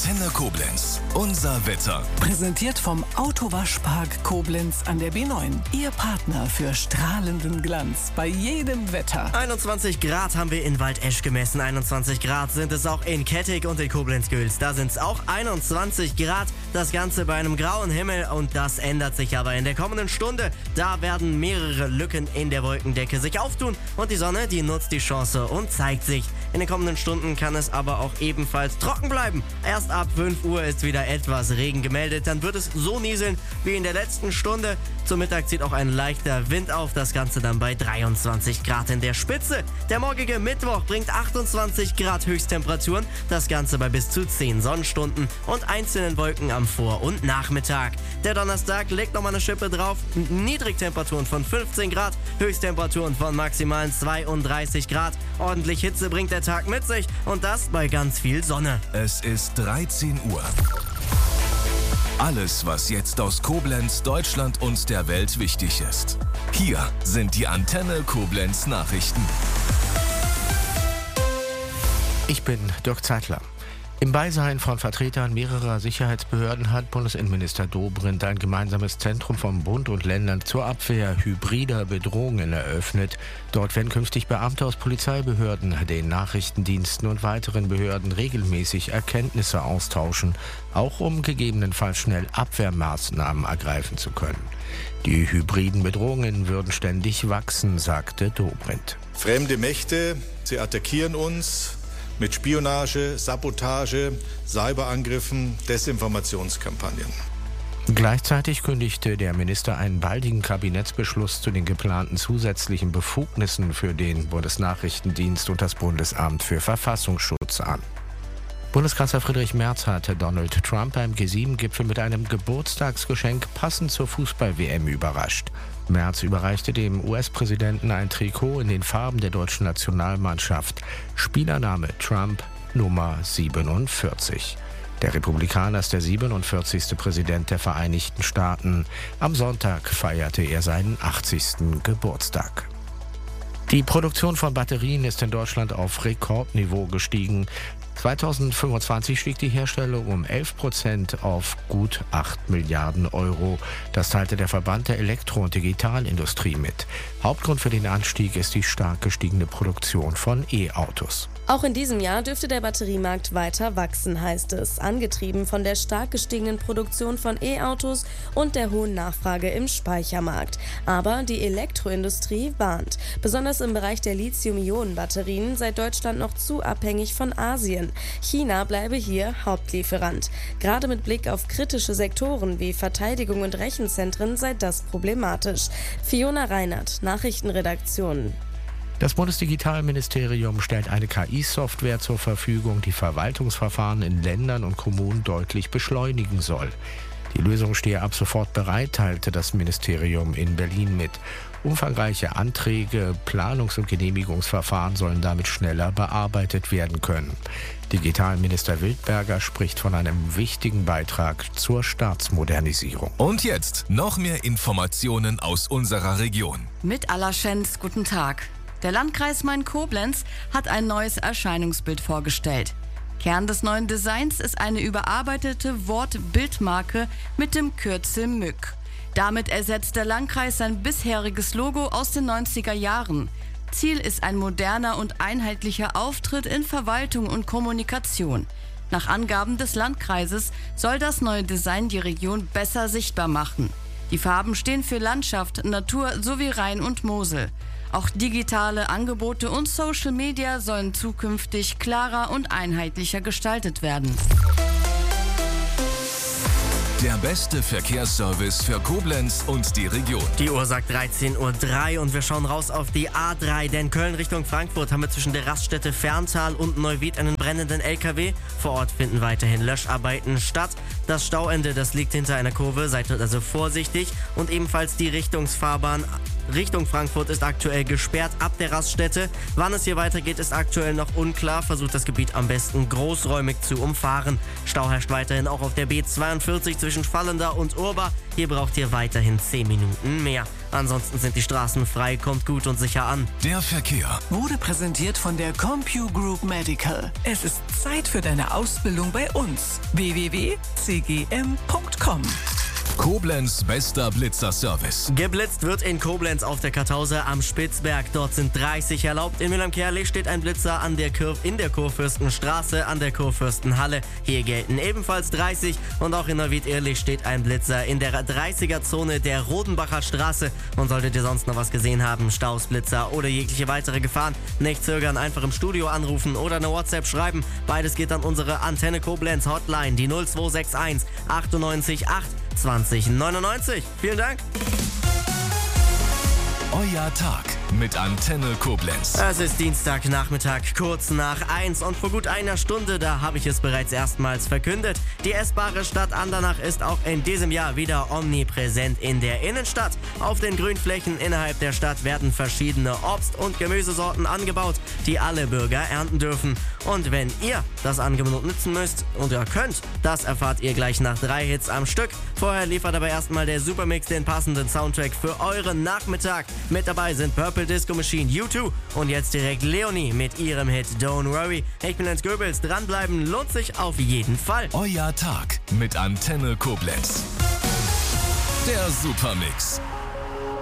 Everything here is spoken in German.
Antenne Koblenz. Unser Wetter. Präsentiert vom Autowaschpark Koblenz an der B9. Ihr Partner für strahlenden Glanz bei jedem Wetter. 21 Grad haben wir in Waldesch gemessen. 21 Grad sind es auch in Kettig und in Koblenz-Gülz. Da sind es auch 21 Grad. Das Ganze bei einem grauen Himmel. Und das ändert sich aber in der kommenden Stunde. Da werden mehrere Lücken in der Wolkendecke sich auftun. Und die Sonne, die nutzt die Chance und zeigt sich. In den kommenden Stunden kann es aber auch ebenfalls trocken bleiben. Erst ab 5 Uhr ist wieder etwas Regen gemeldet. Dann wird es so nieseln wie in der letzten Stunde. Zum Mittag zieht auch ein leichter Wind auf. Das Ganze dann bei 23 Grad in der Spitze. Der morgige Mittwoch bringt 28 Grad Höchsttemperaturen. Das Ganze bei bis zu 10 Sonnenstunden und einzelnen Wolken am Vor- und Nachmittag. Der Donnerstag legt nochmal eine Schippe drauf. Niedrigtemperaturen von 15 Grad. Höchsttemperaturen von maximalen 32 Grad. Ordentlich Hitze bringt der Tag mit sich. Und das bei ganz viel Sonne. Es ist 13 Uhr. Alles, was jetzt aus Koblenz, Deutschland und der Welt wichtig ist. Hier sind die Antenne Koblenz Nachrichten. Ich bin Dirk Zeitler. Im Beisein von Vertretern mehrerer Sicherheitsbehörden hat Bundesinnenminister Dobrindt ein gemeinsames Zentrum von Bund und Ländern zur Abwehr hybrider Bedrohungen eröffnet. Dort werden künftig Beamte aus Polizeibehörden, den Nachrichtendiensten und weiteren Behörden regelmäßig Erkenntnisse austauschen, auch um gegebenenfalls schnell Abwehrmaßnahmen ergreifen zu können. Die hybriden Bedrohungen würden ständig wachsen, sagte Dobrindt. Fremde Mächte, sie attackieren uns mit Spionage, Sabotage, Cyberangriffen, Desinformationskampagnen. Gleichzeitig kündigte der Minister einen baldigen Kabinettsbeschluss zu den geplanten zusätzlichen Befugnissen für den Bundesnachrichtendienst und das Bundesamt für Verfassungsschutz an. Bundeskanzler Friedrich Merz hatte Donald Trump beim G7-Gipfel mit einem Geburtstagsgeschenk passend zur Fußball-WM überrascht. Merz überreichte dem US-Präsidenten ein Trikot in den Farben der deutschen Nationalmannschaft. Spielername Trump, Nummer 47. Der Republikaner ist der 47. Präsident der Vereinigten Staaten. Am Sonntag feierte er seinen 80. Geburtstag. Die Produktion von Batterien ist in Deutschland auf Rekordniveau gestiegen. 2025 stieg die Herstellung um 11% auf gut 8 Milliarden Euro. Das teilte der Verband der Elektro- und Digitalindustrie mit. Hauptgrund für den Anstieg ist die stark gestiegene Produktion von E-Autos. Auch in diesem Jahr dürfte der Batteriemarkt weiter wachsen, heißt es, angetrieben von der stark gestiegenen Produktion von E-Autos und der hohen Nachfrage im Speichermarkt. Aber die Elektroindustrie warnt. Besonders im Bereich der Lithium-Ionen-Batterien sei Deutschland noch zu abhängig von Asien. China bleibe hier Hauptlieferant. Gerade mit Blick auf kritische Sektoren wie Verteidigung und Rechenzentren sei das problematisch. Fiona Reinert, Nachrichtenredaktion. Das Bundesdigitalministerium stellt eine KI-Software zur Verfügung, die Verwaltungsverfahren in Ländern und Kommunen deutlich beschleunigen soll. Die Lösung stehe ab sofort bereit, teilte das Ministerium in Berlin mit. Umfangreiche Anträge, Planungs- und Genehmigungsverfahren sollen damit schneller bearbeitet werden können. Digitalminister Wildberger spricht von einem wichtigen Beitrag zur Staatsmodernisierung. Und jetzt noch mehr Informationen aus unserer Region. Mit Allerschenz, guten Tag. Der Landkreis Main-Koblenz hat ein neues Erscheinungsbild vorgestellt. Kern des neuen Designs ist eine überarbeitete Wort-Bildmarke mit dem Kürzel MÜG. Damit ersetzt der Landkreis sein bisheriges Logo aus den 90er Jahren. Ziel ist ein moderner und einheitlicher Auftritt in Verwaltung und Kommunikation. Nach Angaben des Landkreises soll das neue Design die Region besser sichtbar machen. Die Farben stehen für Landschaft, Natur sowie Rhein und Mosel. Auch digitale Angebote und Social Media sollen zukünftig klarer und einheitlicher gestaltet werden. Der beste Verkehrsservice für Koblenz und die Region. Die Uhr sagt 13:03 Uhr und wir schauen raus auf die A3, denn Köln Richtung Frankfurt haben wir zwischen der Raststätte Ferntal und Neuwied einen brennenden LKW. Vor Ort finden weiterhin Löscharbeiten statt. Das Stauende, das liegt hinter einer Kurve, seid also vorsichtig. Und ebenfalls die Richtungsfahrbahn Richtung Frankfurt ist aktuell gesperrt ab der Raststätte. Wann es hier weitergeht, ist aktuell noch unklar. Versucht das Gebiet am besten großräumig zu umfahren. Stau herrscht weiterhin auch auf der B42 zwischen Vallendar und Urba. Hier braucht ihr weiterhin 10 Minuten mehr. Ansonsten sind die Straßen frei, kommt gut und sicher an. Der Verkehr. Wurde präsentiert von der CompuGroup Medical. Es ist Zeit für deine Ausbildung bei uns. www.cgm.com. Koblenz bester Blitzerservice. Geblitzt wird in Koblenz auf der Kartause am Spitzberg. Dort sind 30 erlaubt. In Mülheim-Kärlich steht ein Blitzer in der Kurfürstenstraße an der Kurfürstenhalle. Hier gelten ebenfalls 30. Und auch in Neuwied-Ehrlich steht ein Blitzer in der 30er-Zone der Rodenbacher Straße. Und solltet ihr sonst noch was gesehen haben, Staus, Blitzer oder jegliche weitere Gefahren, nicht zögern, einfach im Studio anrufen oder eine WhatsApp schreiben. Beides geht an unsere Antenne Koblenz Hotline, die 0261 98 8 2099. Vielen Dank. Euer Tag mit Antenne Koblenz. Es ist Dienstagnachmittag, kurz nach 1 und vor gut einer Stunde, da habe ich es bereits erstmals verkündet. Die essbare Stadt Andernach ist auch in diesem Jahr wieder omnipräsent in der Innenstadt. Auf den Grünflächen innerhalb der Stadt werden verschiedene Obst- und Gemüsesorten angebaut, die alle Bürger ernten dürfen. Und wenn ihr das Angebot nutzen müsst und ihr könnt, das erfahrt ihr gleich nach 3 Hits am Stück. Vorher liefert aber erstmal der Supermix den passenden Soundtrack für euren Nachmittag. Mit dabei sind Purple Disco Machine, U2 und jetzt direkt Leonie mit ihrem Hit Don't Worry. Ich bin Jens Goebbels, dranbleiben lohnt sich auf jeden Fall. Euer Tag mit Antenne Koblenz. Der Supermix.